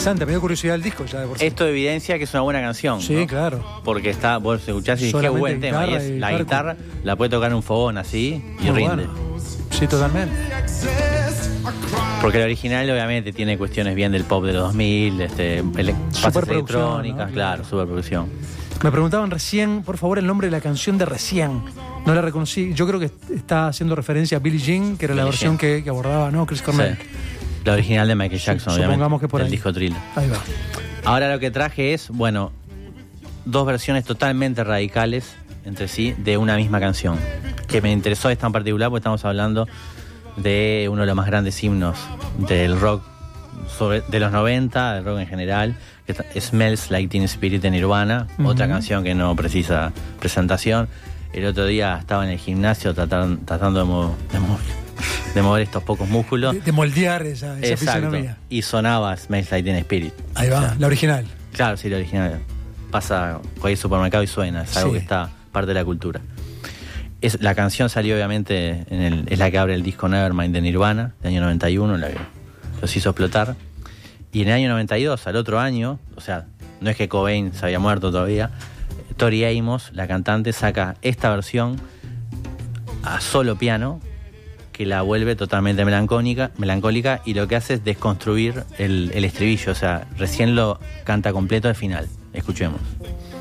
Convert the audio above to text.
interesante, me dio curiosidad el disco ya de por sí. Esto evidencia que es una buena canción. Sí, ¿no? Claro. Porque está, vos escuchás y dices, qué buen tema. Y es la guitarra, la puede tocar en un fogón así y muy rinde. Bueno. Sí, totalmente. Porque el original obviamente tiene cuestiones bien del pop de los 2000, bases electrónicas, ¿no? Claro, superproducción. Me preguntaban recién, por favor, el nombre de la canción de Recién. No la reconocí. Yo creo que está haciendo referencia a Billie Jean, que era la versión que abordaba, ¿no? Chris Cornell. Sí. La original de Michael Jackson, obviamente. Supongamos que por del ahí. Disco Thriller. Ahí va. Ahora lo que traje es, bueno, dos versiones totalmente radicales entre sí de una misma canción. Que me interesó esta en particular porque estamos hablando de uno de los más grandes himnos del rock de los 90, del rock en general, que Smells Like Teen Spirit de Nirvana, otra canción que no precisa presentación. El otro día estaba en el gimnasio tratando de mover estos pocos músculos. De moldear esa fisonomía. Y sonaba Smells Like Teen Spirit. Ahí va, o sea, la original. Claro, sí, la original. Pasa por cualquier supermercado y suena, es algo que está parte de la cultura. La canción salió obviamente, es la que abre el disco Nevermind de Nirvana, del año 91, la que los hizo explotar. Y en el año 92, al otro año, o sea, no es que Cobain se había muerto todavía, Tori Amos, la cantante, saca esta versión a solo piano, que la vuelve totalmente melancólica, y lo que hace es desconstruir el estribillo, o sea, recién lo canta completo al final. Escuchemos.